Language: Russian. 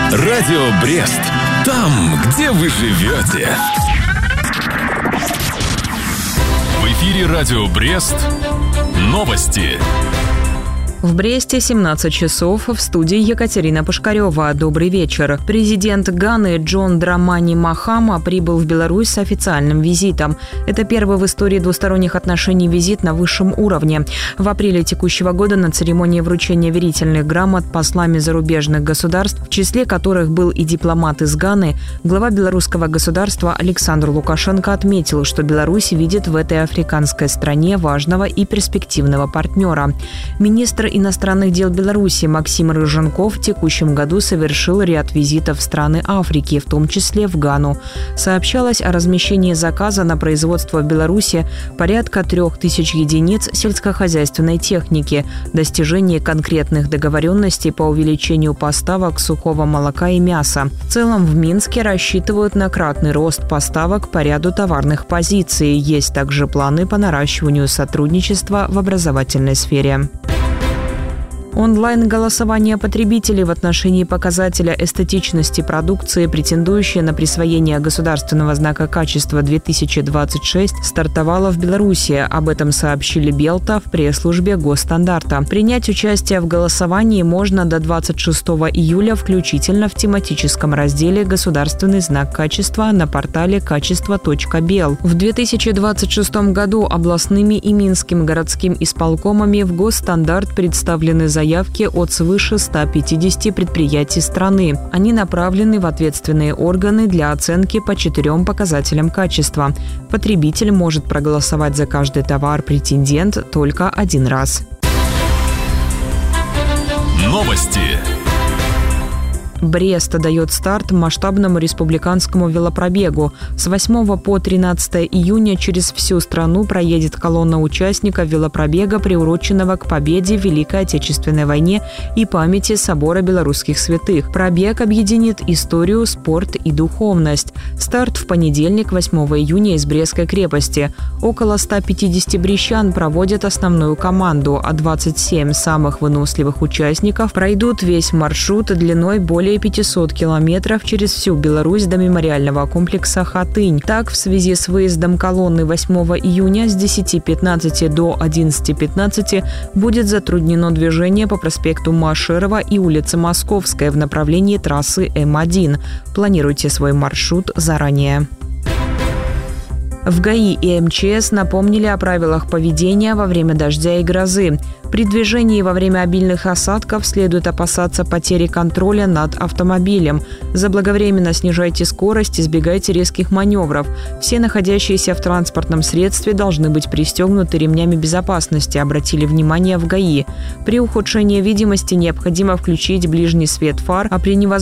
Радио Брест. Там, где вы живете. В эфире Радио Брест. Новости. В Бресте 17 часов, в студии Екатерина Пушкарева. Добрый вечер. Президент Ганы Джон Драмани Махама прибыл в Беларусь с официальным визитом. Это первый в истории двусторонних отношений визит на высшем уровне. В апреле текущего года на церемонии вручения верительных грамот послами зарубежных государств, в числе которых был и дипломат из Ганы, глава белорусского государства Александр Лукашенко отметил, что Беларусь видит в этой африканской стране важного и перспективного партнера. Министр иностранных дел Беларуси Максим Рыженков в текущем году совершил ряд визитов в страны Африки, в том числе в Гану. Сообщалось о размещении заказа на производство в Беларуси порядка 3000 единиц сельскохозяйственной техники, достижении конкретных договоренностей по увеличению поставок сухого молока и мяса. В целом в Минске рассчитывают на кратный рост поставок по ряду товарных позиций. Есть также планы по наращиванию сотрудничества в образовательной сфере. Онлайн-голосование потребителей в отношении показателя эстетичности продукции, претендующей на присвоение государственного знака качества 2026, стартовало в Беларуси. Об этом сообщили Белта в пресс-службе Госстандарта. Принять участие в голосовании можно до 26 июля включительно в тематическом разделе «Государственный знак качества» на портале качество.бел. В 2026 году областными и минским городским исполкомами в Госстандарт представлены заявки от свыше 150 предприятий страны. Они направлены в ответственные органы для оценки по 4 показателям качества. Потребитель может проголосовать за каждый товар-претендент только один раз. Новости. Брест дает старт масштабному республиканскому велопробегу. С 8 по 13 июня через всю страну проедет колонна участников велопробега, приуроченного к победе в Великой Отечественной войне и памяти Собора белорусских святых. Пробег объединит историю, спорт и духовность. Старт в понедельник, 8 июня, из Брестской крепости. Около 150 брестян проводят основную команду, а 27 самых выносливых участников пройдут весь маршрут длиной более 500 километров через всю Беларусь до мемориального комплекса «Хатынь». Так, в связи с выездом колонны 8 июня с 10:15 до 11:15 будет затруднено движение по проспекту Машерова и улице Московская в направлении трассы М1. Планируйте свой маршрут заранее. В ГАИ и МЧС напомнили о правилах поведения во время дождя и грозы. При движении во время обильных осадков следует опасаться потери контроля над автомобилем. Заблаговременно снижайте скорость, избегайте резких маневров. Все находящиеся в транспортном средстве должны быть пристегнуты ремнями безопасности, обратили внимание в ГАИ. При ухудшении видимости необходимо включить ближний свет фар, а при невозможности